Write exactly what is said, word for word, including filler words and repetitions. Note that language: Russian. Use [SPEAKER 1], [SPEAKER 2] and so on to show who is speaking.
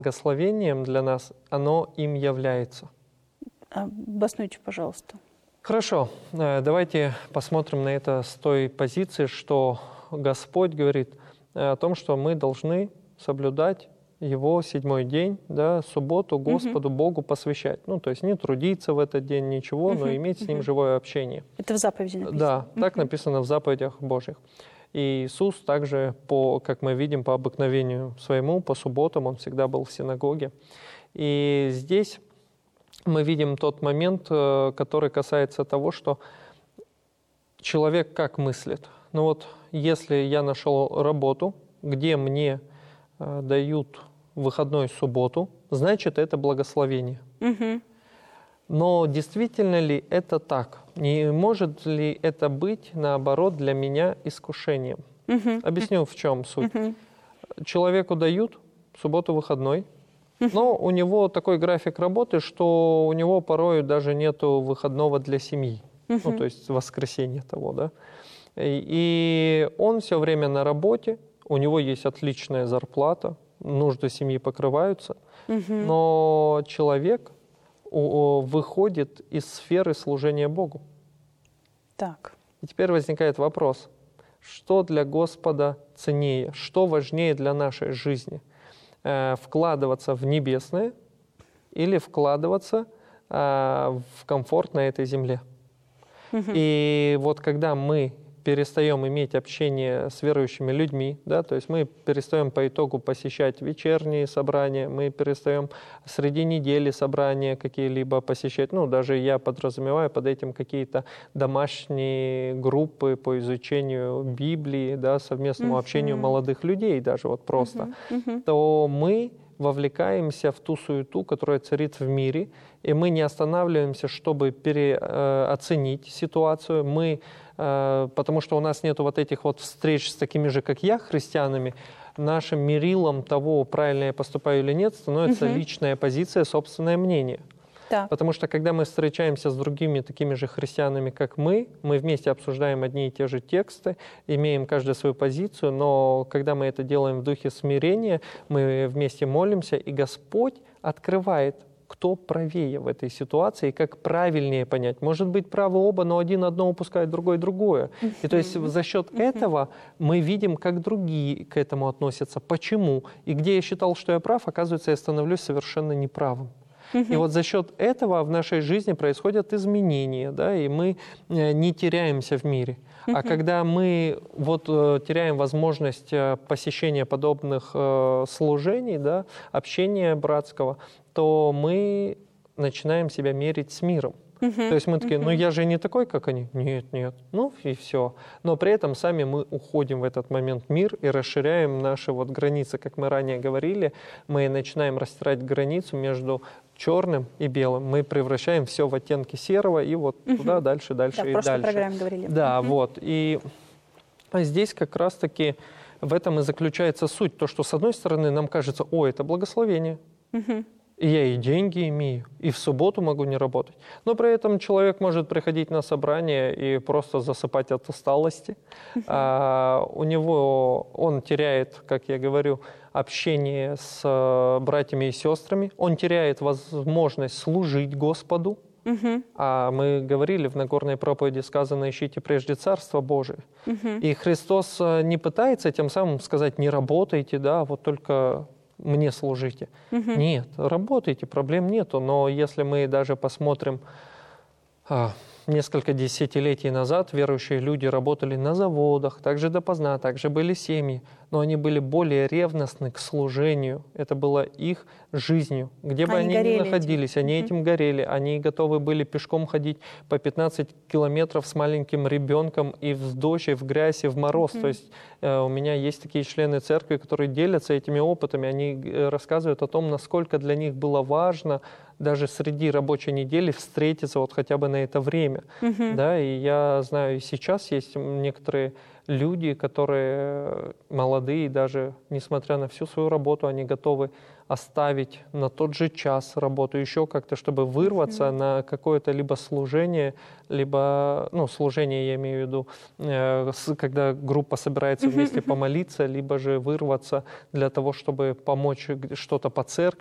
[SPEAKER 1] благословением для нас, оно им является.
[SPEAKER 2] Обоснуйте, пожалуйста.
[SPEAKER 1] Хорошо, давайте посмотрим на это с той позиции, что Господь говорит о том, что мы должны соблюдать Его седьмой день, да, субботу Господу uh-huh. Богу посвящать. Ну, то есть не трудиться в этот день, ничего, uh-huh. но иметь с Ним uh-huh. живое общение.
[SPEAKER 2] Это в заповеди написано?
[SPEAKER 1] Да,
[SPEAKER 2] uh-huh.
[SPEAKER 1] так написано в заповедях Божьих. И Иисус также, по, как мы видим, по обыкновению своему, по субботам, Он всегда был в синагоге. И здесь мы видим тот момент, который касается того, что человек как мыслит. Ну вот, если я нашел работу, где мне дают выходной субботу, значит, это благословение. Угу. Но действительно ли это так? Не может ли это быть, наоборот, для меня искушением? Угу. Объясню, в чем суть. Угу. Человеку дают субботу выходной, угу. но у него такой график работы, что у него порой даже нету выходного для семьи. Угу. Ну, то есть воскресенье того, да. И он все время на работе, у него есть отличная зарплата, нужды семьи покрываются, угу. но человек выходит из сферы служения Богу.
[SPEAKER 2] Так.
[SPEAKER 1] И теперь возникает вопрос, что для Господа ценнее, что важнее для нашей жизни? Э, вкладываться в небесное или вкладываться э, в комфорт на этой земле? Угу. И вот когда мы перестаем иметь общение с верующими людьми, да, то есть мы перестаем по итогу посещать вечерние собрания, мы перестаем среди недели собрания какие-либо посещать, ну, даже я подразумеваю под этим какие-то домашние группы по изучению Библии, да, совместному uh-huh. общению молодых людей даже вот просто, uh-huh. Uh-huh. то мы вовлекаемся в ту суету, которая царит в мире, и мы не останавливаемся, чтобы переоценить ситуацию. Мы, потому что у нас нет вот этих вот встреч с такими же, как я, христианами, нашим мерилом того, правильно я поступаю или нет, становится угу. личная позиция, собственное мнение. Да. Потому что когда мы встречаемся с другими такими же христианами, как мы, мы вместе обсуждаем одни и те же тексты, имеем каждую свою позицию, но когда мы это делаем в духе смирения, мы вместе молимся, и Господь открывает, кто правее в этой ситуации, и как правильнее понять. Может быть, правы оба, но один одно упускает, другой другое. Uh-huh. И то есть за счет uh-huh. этого мы видим, как другие к этому относятся, почему. И где я считал, что я прав, оказывается, я становлюсь совершенно неправым. И вот за счет этого в нашей жизни происходят изменения, да, и мы не теряемся в мире. Uh-huh. А когда мы вот теряем возможность посещения подобных служений, да, общения братского, то мы начинаем себя мерить с миром. Uh-huh. То есть мы такие, ну я же не такой, как они. Нет, нет. Ну и все. Но при этом сами мы уходим в этот момент в мир и расширяем наши вот границы. Как мы ранее говорили, мы начинаем растирать границу между черным и белым. Мы превращаем все в оттенки серого и вот uh-huh. туда, дальше, дальше
[SPEAKER 2] да,
[SPEAKER 1] и
[SPEAKER 2] в прошлой
[SPEAKER 1] дальше.
[SPEAKER 2] программе говорили.
[SPEAKER 1] Да,
[SPEAKER 2] uh-huh.
[SPEAKER 1] вот. И здесь как раз-таки в этом и заключается суть. То, что с одной стороны нам кажется, о, это благословение. Uh-huh. И я и деньги имею, и в субботу могу не работать. Но при этом человек может приходить на собрание и просто засыпать от усталости. Uh-huh. А, у него, он теряет, как я говорю, общение с братьями и сестрами. Он теряет возможность служить Господу. Uh-huh. А мы говорили в Нагорной проповеди, сказано, ищите прежде Царство Божие. Uh-huh. И Христос не пытается тем самым сказать, не работайте, да, вот только мне служите. Угу. Нет, работайте, проблем нету. Но если мы даже посмотрим а, несколько десятилетий назад, верующие люди работали на заводах, также допоздна, также были семьи, но они были более ревностны к служению. Это было их жизнью. Где бы они, они ни находились, этим. они угу. этим горели. Они готовы были пешком ходить по пятнадцать километров с маленьким ребенком и в дождь, и в грязь, и в мороз. Угу. То есть э, у меня есть такие члены церкви, которые делятся этими опытами. Они рассказывают о том, насколько для них было важно даже среди рабочей недели встретиться вот хотя бы на это время. Uh-huh. Да, и я знаю, и сейчас есть некоторые люди, которые молодые, даже несмотря на всю свою работу, они готовы оставить на тот же час работу, еще как-то, чтобы вырваться mm-hmm. на какое-то либо служение, либо, ну, служение я имею в виду, э, с, когда группа собирается вместе mm-hmm. помолиться, либо же вырваться для того, чтобы помочь что-то по церкви